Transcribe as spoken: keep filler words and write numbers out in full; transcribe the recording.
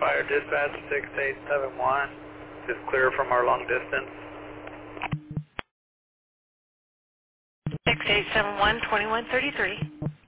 Fire dispatch six eight seven one is clear from our long distance. six eight seven one, twenty-one thirty-three.